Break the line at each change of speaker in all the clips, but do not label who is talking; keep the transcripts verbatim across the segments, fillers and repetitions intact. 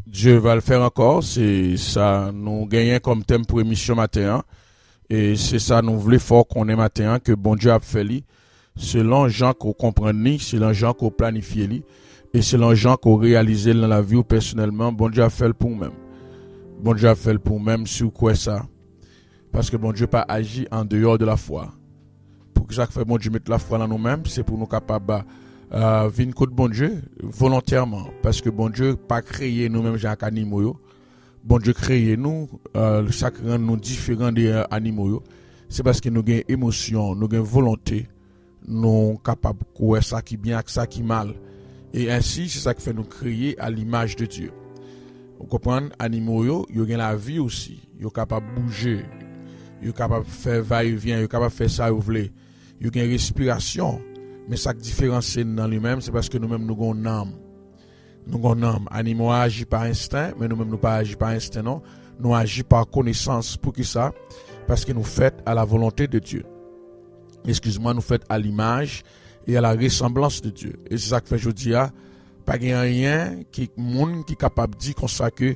Dieu va le faire encore. C'est ça, nous gagnons comme thème pour émission matin. Et c'est ça, nous voulons fort qu'on ait matin, que bon Dieu a fait lui. Selon gens qu'on comprend ni, selon gens qu'on planifie li, et selon gens qu'on réalise dans la vie ou personnellement, bon Dieu a fait pour nous-mêmes. Bon Dieu a fait pour nous-mêmes sur quoi ça? Parce que bon Dieu pas agi en dehors de la foi. Pour que ça fait bon Dieu mettre la foi dans nous-mêmes, c'est pour nous capables euh, venir contre bon Dieu volontairement. Parce que bon Dieu pas créé nous-mêmes Jacques animaux. Bon Dieu créé nous, euh, ça rend nous différents des euh, animaux. C'est parce que nous avons émotion, nous avons volonté, nous sommes capables de courir ça qui bien et ça qui mal. Et ainsi, c'est ça qui fait nous créer à l'image de Dieu. Vous comprenez? Animaux, ils ont la vie aussi. Ils sont capables de bouger. Ils sont capables de faire va-et-vient. Ils sont capables de faire ça, vous voulez. Ils ont une respiration. Mais ça qui différencie dans lui-même, c'est parce que nous-mêmes, nous avons une âme. Nous avons une âme. Animaux agissent par instinct, mais nous-mêmes, nous pas agissons par instinct, non. Nous agissons par connaissance. Pour qui ça? Parce que nous faisons à la volonté de Dieu. Excuse-moi, nous faisons à l'image et à la ressemblance de Dieu. Et c'est ça que fait aujourd'hui, pas rien qui monde qui est capable de dire comme ça que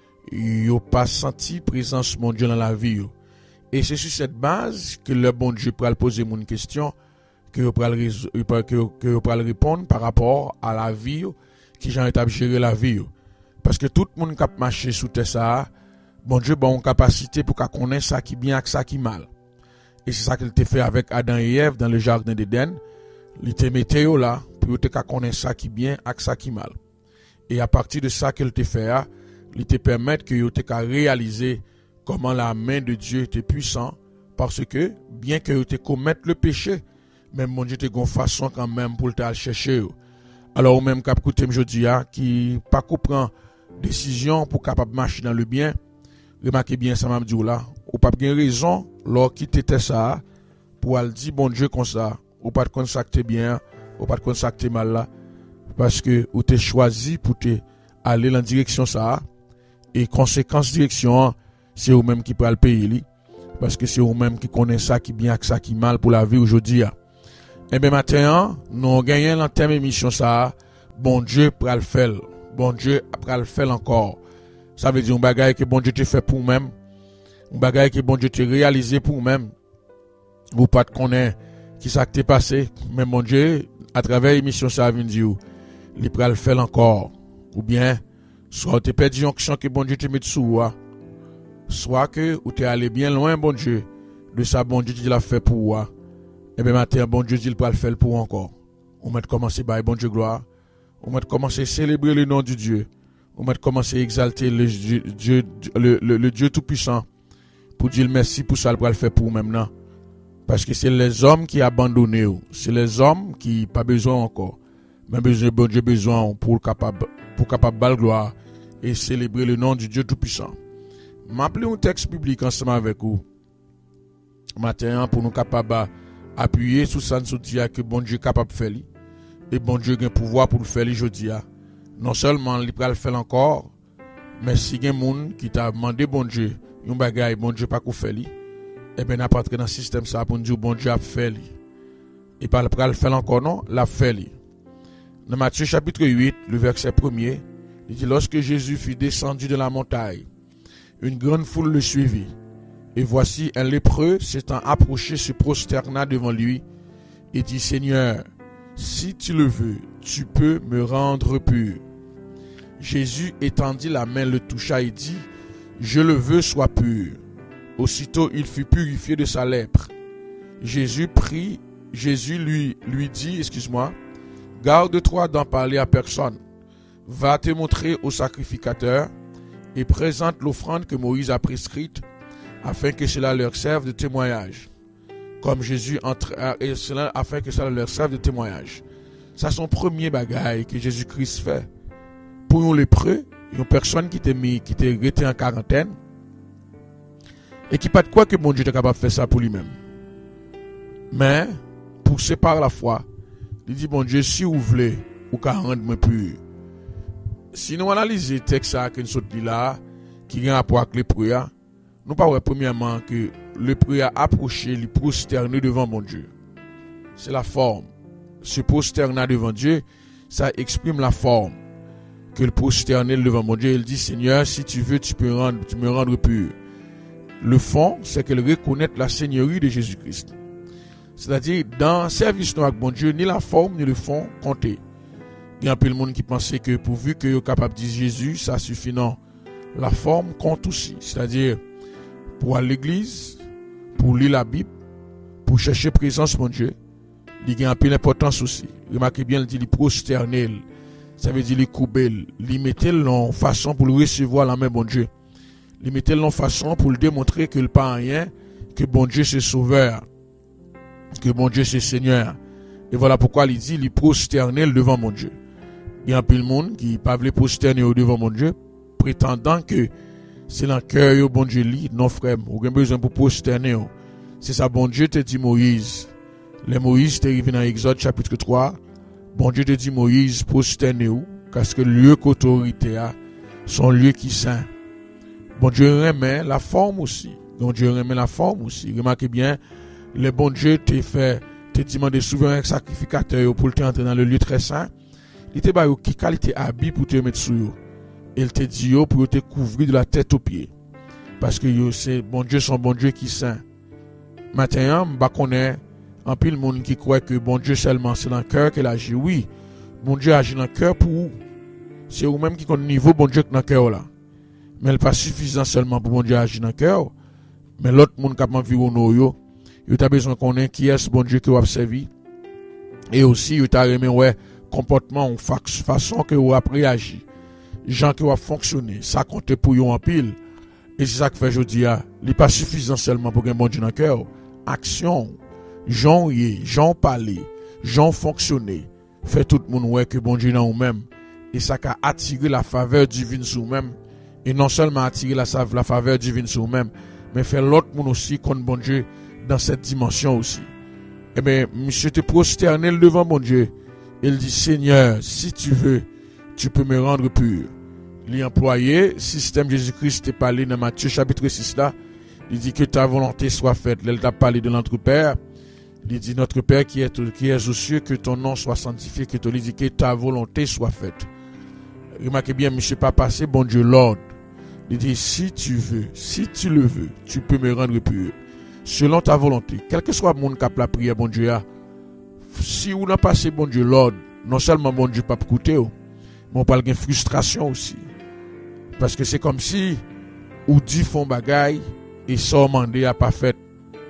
yo pas senti présence de Dieu dans la vie. Et c'est sur cette base que le bon Dieu peut poser une question que yo peut que yo peut répondre par rapport à la vie qui j'en état gérer la vie. Parce que tout le monde qui a marché sous terre ça, bon Dieu bon capacité pour qu'on connaisse ça qui bien et ça qui mal. Et c'est ça qu'il t'a fait avec Adam et Ève dans le jardin d'Éden. Il t'a mis là pour te connaître ça qui bien et ça qui mal. Et à partir de ça qu'il t'a fait, il te permet que tu aies réalisé comment la main de Dieu était puissante. Parce que, bien que tu commettes le péché, même mon Dieu te une façon quand même pour te chercher. Alors, même cap côté aujourd'hui qui pas comprend décision pour capable marcher dans le bien, remarquez bien ça m'a dit là, ou pas bien raison lors qui t'était ça pour aller dire bon Dieu comme ça, ou pas de consacrer bien, ou pas de consacrer mal là, parce que ou t'es choisi pour te aller dans la direction ça, et conséquence direction, c'est vous même qui peut le payer, parce que c'est vous même qui connaît ça qui bien et ça qui mal pour la vie aujourd'hui. Et bien maintenant, nous gagnons dans thème émission ça, bon Dieu pour le faire, bon Dieu pour le faire encore. Ça veut dire un bagage que bon Dieu te fait pour même, un bagage que bon Dieu te réalisé pour même. Ou pas de connaître qui ça t'est passé, mais mon Dieu à travers l'émission ça vient dire il peut le faire encore. Ou bien soit tu perdu une action que bon Dieu te met sous, soit que ou tu es allé bien loin bon Dieu de ça bon Dieu il l'a fait pour toi. Et bien maintenant bon Dieu il peut le faire pour encore. On va commencer par bon Dieu gloire. On va commencer à célébrer le nom du Dieu. On va commencer à exalter le Dieu, Dieu, le, le, le Dieu tout-puissant pour dire merci pour ça, pour le faire pour maintenant. Parce que c'est les hommes qui abandonnent, c'est les hommes qui n'ont pas besoin encore. Mais besoin, bon Dieu besoin pour capable, pour capable de gloire et célébrer le nom du Dieu tout-puissant. M'appeler un texte biblique ensemble avec vous. Matin, pour nous capables d'appuyer sur ça, nous dire que bon Dieu est capable de faire. Et bon Dieu a le pouvoir pour le faire aujourd'hui. Non seulement il peut le faire encore, mais si il y a des gens qui t'a demandé bon Dieu, un bagage bon Dieu pas qu'on fait li, et ben n'a pas entrer dans le système ça pour dire bon Dieu a fait li. Et pas le faire encore non, l'a fait li. Dans Matthieu chapitre huit, le verset premier, il dit lorsque Jésus fut descendu de la montagne, une grande foule le suivit. Et voici un lépreux s'étant approché se prosterna devant lui et dit Seigneur, si tu le veux, tu peux me rendre pur. Jésus étendit la main, le toucha et dit, je le veux, sois pur. Aussitôt, il fut purifié de sa lèpre. Jésus prie, Jésus lui, lui dit, excuse-moi, garde-toi d'en parler à personne. Va te montrer au sacrificateur et présente l'offrande que Moïse a prescrite afin que cela leur serve de témoignage. Comme Jésus entre, et cela afin que cela leur serve de témoignage. Ça, c'est son premier bagage que Jésus-Christ fait. Pour nous lépreux, une personne qui était mis, qui était resté en quarantaine, et qui pas de quoi que mon Dieu est capable de faire ça pour lui-même. Mais, poussé par la foi, il dit, bon Dieu, si vous voulez, vous pouvez rendre pur. Si nous analysons le texte que nous sommes là, qui a un rapport avec les lépreux, nous parlons premièrement que le lépreux a approché, il prosterné devant mon Dieu. C'est la forme. Se prosterner devant Dieu, ça exprime la forme. que le prosterner devant mon Dieu. Il dit, Seigneur, si tu veux, tu peux rendre, tu me rendre pur. Le fond, c'est qu'elle reconnaît la seigneurie de Jésus-Christ. C'est-à-dire, dans le service avec bon Dieu, ni la forme, ni le fond comptaient. Il y a un peu de monde qui pensait que pourvu que vous êtes capable de dire Jésus, ça suffit. Non. La forme compte aussi. C'est-à-dire, pour aller à l'église, pour lire la Bible, pour chercher présence mon Dieu, il y a un peu d'importance aussi. Remarquez bien, il dit, il prosternel. Ça veut dire, il couper, il mettait en façon pour le recevoir la main bon Dieu. Il mettait en façon pour le démontrer que le pas rien, que bon Dieu c'est sauveur, que bon Dieu c'est Seigneur. Et voilà pourquoi il dit, il prosternel devant mon Dieu. Il y a un peu de monde qui ne peut pas prosterner devant mon Dieu, prétendant que c'est dans le cœur bon Dieu lit, non frère, vous avez besoin pour prosterner. C'est ça, bon Dieu te dit Moïse. Les Moïse t'est arrivé dans Exode chapitre trois. Bon Dieu te dit Moïse, prosternez-vous, parce que le lieu qu'autorité a, son lieu qui saint. Bon Dieu remet la forme aussi. Bon Dieu remet la forme aussi. Remarquez bien, le bon Dieu t'a fait, te demandé souverain sacrificateur pour te entrer dans le lieu très saint. Il t'a dit qui qualité habit pour te mettre sous. Il te dit pour te couvrir de la tête aux pieds. Parce que c'est bon Dieu, son bon Dieu qui saint. Maintenant, je connais un peu le monde qui croit que bon Dieu seulement c'est dans le cœur qu'il agit. Oui, bon Dieu agit dans le cœur pour vous. C'est vous-même qui connaissez le niveau bon Dieu dans le cœur là. Mais il n'est pas suffisant seulement pour bon Dieu agir dans le cœur. Mais l'autre monde qui a environné, il a besoin qu'on ait qui est ce bon Dieu que vous avez servi. Et aussi, il a remis ouais comportement ou façon que vous avez réagi. Gens qui ont fonctionné, ça compte pour vous en pile. Et c'est ça que fait aujourd'hui, il n'est pas suffisant seulement pour un bon Dieu dans le cœur. Action, gens y, gens parler, gens fonctionner, fait tout le monde ouais que bon Dieu dans vous-même. Et ça a attiré la faveur divine sur vous-même. Et non seulement attirer la, la faveur divine sur vous-même, mais faire l'autre monde aussi contre bon Dieu dans cette dimension aussi. Eh bien, monsieur te prosterné devant mon Dieu. Il dit, Seigneur, si tu veux, tu peux me rendre pur. L'employé, système Jésus-Christ t'est parlé dans Matthieu chapitre six là. Il dit que ta volonté soit faite. Il t'a parlé de notre Père. Il dit, notre Père qui est, qui est aux cieux, que ton nom soit sanctifié, que, dit, que ta volonté soit faite. Remarquez bien, monsieur pas passé, bon Dieu, l'ordre. Il dit, si tu veux, si tu le veux, tu peux me rendre pur. Selon ta volonté. Quel que soit mon cap la prière, bon Dieu, si on a passé, bon Dieu, l'ordre, non seulement bon Dieu pas écouter, mais on parle de frustration aussi. Parce que c'est comme si, ou dit font bagaille, et ça, mandé à pas fait.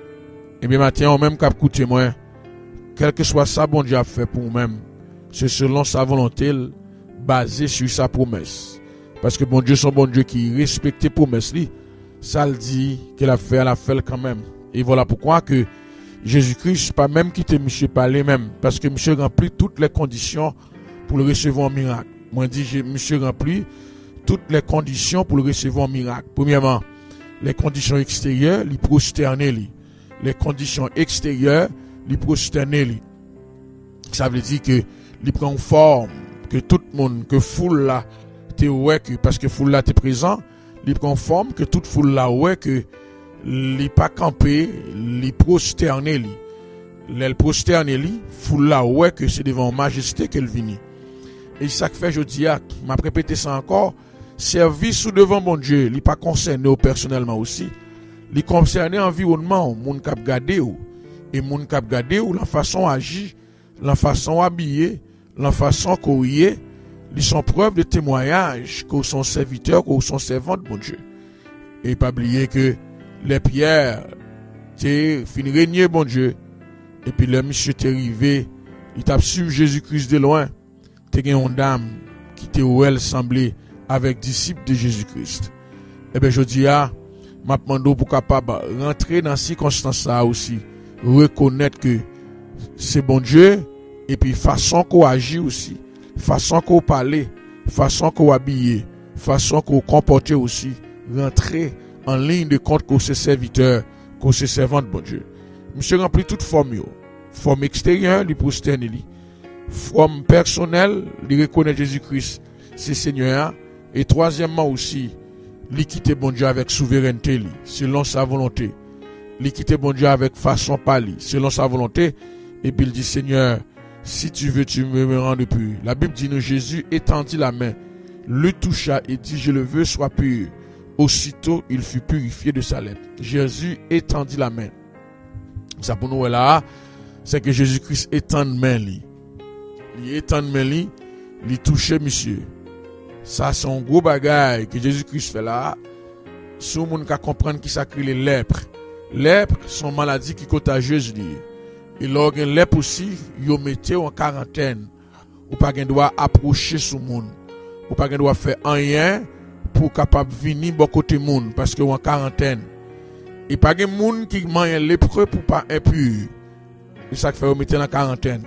Et bien, maintenant, on même cap écouter moi, quel que soit ça, bon Dieu a fait pour nous-mêmes, c'est selon sa volonté, basé sur sa promesse. Parce que bon Dieu, son bon Dieu qui respecte les promesses, ça le dit qu'il a fait, elle a fait quand même. Et voilà pourquoi que Jésus-Christ, pas même quitté monsieur parler même, parce que monsieur remplit toutes les conditions pour le recevoir en miracle. Moi, je dis, monsieur remplit toutes les conditions pour le recevoir en miracle. Premièrement, les conditions extérieures, les prosterner. Les conditions extérieures, les prosterner. Ça veut dire que il prend forme, que tout le monde, que foule là, t'es ouais que parce que foule là t'es présent, il prend forme que toute foule là ouais que li pas campé, li prosterner li. Le prosterner li, foule là ouais que c'est devant majesté qu'elle vient. Et ça que fait je dis ah, m'a répété ça encore, service ou devant mon Dieu, li pas concerné personnellement aussi, li concerné environnement, moun k'ap gade ou et moun k'ap gade ou la façon agir, la façon habiller, la façon courir, ils sont preuve de témoignage que sont serviteurs, que sont servants de mon Dieu. Et pas oublier que les pierres, c'est fini régner bon Dieu. Et puis le monsieur t'est arrivé, il t'a suivi Jésus-Christ de loin. T'es une dame qui t'est où elle semblait avec disciples de Jésus-Christ. Et bien je dis à, m'a demandé pour capable rentrer dans ces circonstances-là aussi, reconnaître que c'est bon Dieu, et puis façon qu'on agit aussi. Façon qu'on parle, façon qu'on habille, façon qu'on comporte aussi, rentrer en ligne de compte que c'est serviteur, que c'est servant de bon Dieu. Monsieur remplit toute forme, forme extérieure, li prosterner li, forme personnelle, li reconnaître Jésus-Christ, c'est Seigneur, et troisièmement aussi, li quitter bon Dieu avec souveraineté, li, selon sa volonté, li quitter bon Dieu avec façon parler, selon sa volonté, et puis il dit Seigneur, si tu veux, tu me rends pur. La Bible dit nous, Jésus étendit la main le toucha et dit, je le veux, sois pur. Aussitôt, il fut purifié de sa lèpre. Jésus étendit la main. Ça pour nous là, c'est que Jésus-Christ étend main li. Il étend main li, il touche monsieur. Ça c'est un gros bagage que Jésus-Christ fait là. Si on ka comprendre qui s'appelle les lèpres. Lèpre sont maladies qui contagieuse li. Et l'organe lèpre aussi, yo mette en quarantaine. Ou pas gen doit approcher sous monde. Ou pas gen doit faire rien pour capable venir bon côté monde parce que en quarantaine. Et pas gen monde qui mange lépreux pour pas impur. Et ça fait mettre en quarantaine.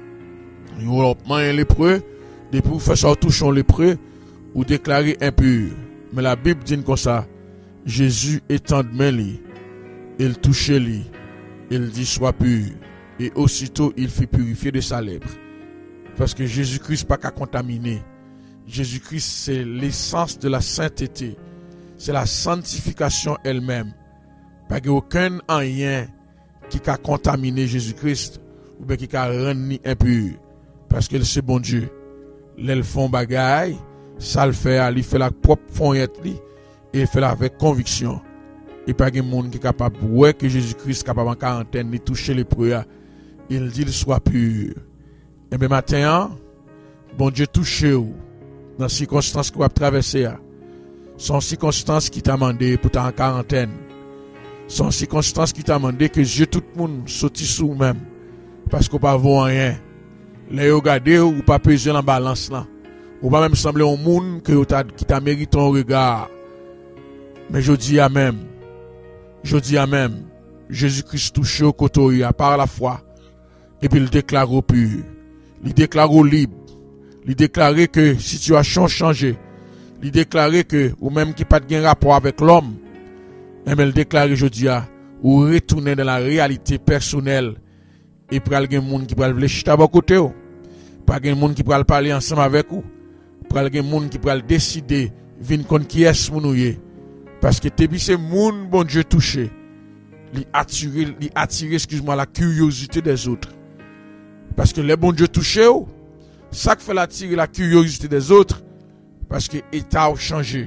Yo mange lépreux depuis pour faire sortir touchon lépreux ou déclarer impur. Mais la Bible dit comme ça, Jésus étend main li, il touche lui, il dit sois pur et aussitôt il fut purifié de sa lèpre. Parce que Jésus-Christ pas qu'à contaminer. Jésus-Christ c'est l'essence de la sainteté. C'est la sanctification elle-même. Pas aucun rien qui a contaminé Jésus-Christ ou bien qui a rendu impur. Parce que c'est bon Dieu. L'elle font bagaille, ça le fait, il fait la propre fondette li et il fait la avec conviction. Et pas de monde qui est capable ouais que Jésus-Christ est capable en quarantaine de toucher les prières. Il dit il soit pur. Et bien matin, bon Dieu touche vous dans les circonstances que vous avez traversées. Sont circonstances qui t'a demandé pour t'en quarantaine. Sont circonstances qui t'a demandé que Dieu tout le monde sorti sous vous-même. Parce qu'on pas voir rien. Les regarder ou pas peser dans la balance là. Ou pas même sembler au monde que qui t'a mérité ton regard. Mais je dis à même. Je dis à même. Jésus-Christ touche au côté par la foi. Et puis il déclare au pur. Il déclare au libre. Il déclare que situation changé. Il déclare que ou même qui pas de rapport avec l'homme. Mais il déclare je dis à ou retourner dans la réalité personnelle. Et pral gen moun qui pral vle chita ba côté ou. Pas gen moun qui pral parler ensemble avec ou. Pral gen moun qui pral décider vinn kon qui est moun ou yé. Parce que te bi c'est moun bon Dieu touché. Li attirer li attirer excuse-moi la curiosité des autres. Parce que les bon Dieu touché ou, ça qui fait attirer la curiosité des autres parce que état a changé.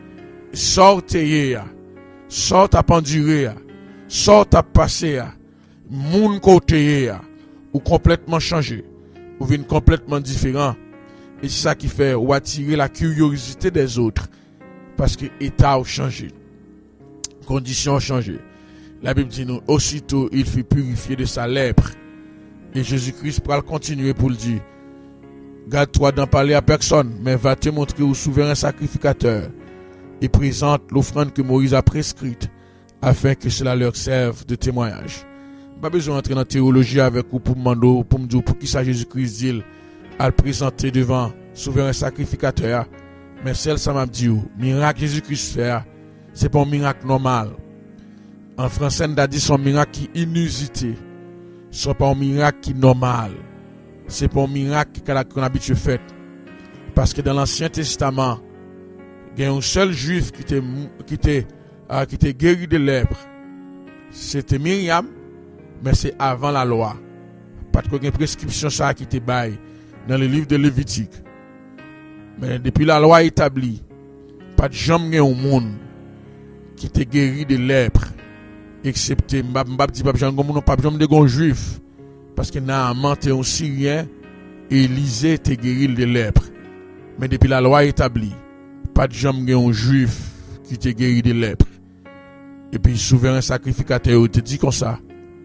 Sortez ya. Sort à pendurer, sort à passer, moun côté ou complètement changé, ou vient complètement différent. Et c'est ça qui fait ou attirer la curiosité des autres, parce que l'état a changé, conditions ont changé. La Bible dit nous, aussitôt il fut purifié de sa lèpre. Et Jésus-Christ pourra continuer pour le dire. Garde-toi d'en parler à personne, mais va te montrer au souverain sacrificateur. Et présente l'offrande que Moïse a prescrite afin que cela leur serve de témoignage. Pas besoin d'entrer dans la théologie avec vous pour demander, pour me dire pour qui ça Jésus-Christ dit à le présenter devant souverain sacrificateur. Mais celle ça m'a dit, miracle Jésus-Christ fait, c'est pas un miracle normal. En français, on a dit son miracle qui est inusité. Ce n'est pas un miracle qui est normal. C'est pas un miracle qu'on a habitué fait. Parce que dans l'Ancien Testament, il y a un seul juif qui était, qui était, euh, qui était guéri de lèpre. C'était Myriam, mais c'est avant la loi. Pas de prescription ça qui était bail dans le livre de Lévitique. Mais depuis la loi établie, pas de jamais au monde qui était guéri de lèpre, excepté m'bab dit pas jamais pas jamais de juif, parce que Naaman était un Syrien et Élisée était guéri de lèpre. Mais depuis la loi établie, pas de jamais un juif qui était guéri de lèpre. Et puis, souverain sacrificateur te dit comme ça,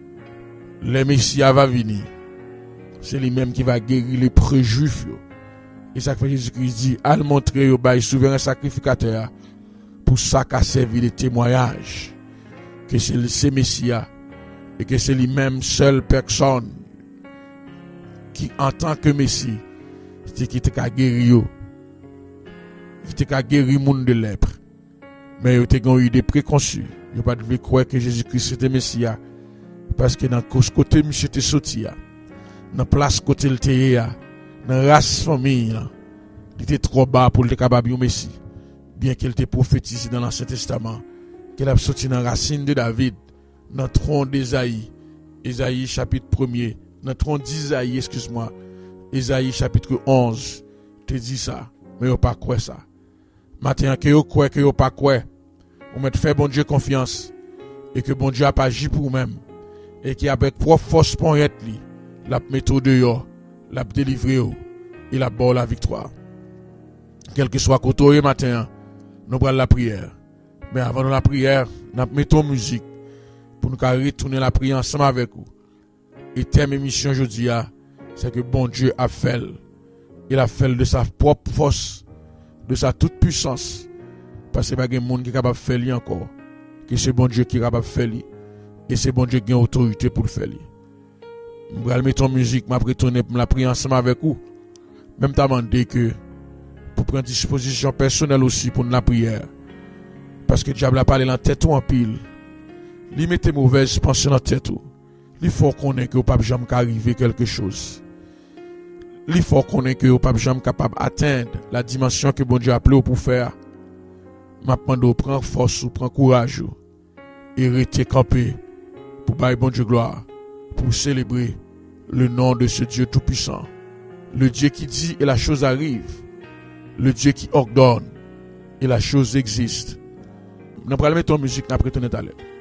le Messie va venir. C'est lui-même qui va guérir les pré-juifs. Et ça fait Jésus-Christ dit, à le montrer au bail souverain sacrificateur, pour ça qu'a servi de témoignage, que c'est le Messie, et que c'est lui-même seule personne, qui en tant que Messie, c'est qui t'a guéri. Qui t'a guéri monde de lèpre. Mais il t'a eu des préconçus. Il n'a pas de croire que Jésus-Christ était Messie. Parce que dans le côté monsieur était sorti, dans la place côté le était, dans la race famille, il était trop bas pour le capable de Messie. Bien qu'il était prophétisé dans l'Ancien Testament, qu'il a sorti dans la racine de David, dans le tronc d'Ésaïe, Ésaïe chapitre premier, dans le tronc d'Isaïe, excuse-moi, Ésaïe chapitre onze, te dit ça. mais yo pas quoi ça. Matin que yo croit que yo pas quoi, ou mettre faire bon Dieu confiance et que bon Dieu a pas agi pour vous-même et qui avec propre force pour être li, la mettre dehors, la délivrer et la bonne la victoire. Quel que soit côté matin, nous prenons la prière. Mais avant de la prière, nous mettons musique pour nous retourner la prière ensemble avec vous. Et thème émission aujourd'hui, c'est que bon Dieu a fait. Il a fait de sa propre force, de sa toute puissance. Parce que il n'y a pas de monde qui est capable de faire encore. Que c'est bon Dieu qui est capable de faire. Et c'est bon Dieu qui a autorité pour le faire. Je vais mettre en musique, je vais retourner pour la prière ensemble avec vous. Même t'as demandé que pour prendre disposition personnelle aussi pour la prière. Parce que le diable a parlé dans la tête ou en pile. Il met tes mauvaises pensées dans la tête ou. Il faut qu'on ait que au pape jamais arriver quelque chose. Il faut qu'on ait que au pape jamais capable d'atteindre la dimension que bon Dieu a appelé pour faire. Maintenant, prends force ou prends courage et rester campé pour bailler bon Dieu gloire, pour célébrer le nom de ce Dieu tout-puissant. Le Dieu qui dit et la chose arrive. Le Dieu qui ordonne et la chose existe. Nous allons mettre en musique, nous allons retourner tout à l'heure.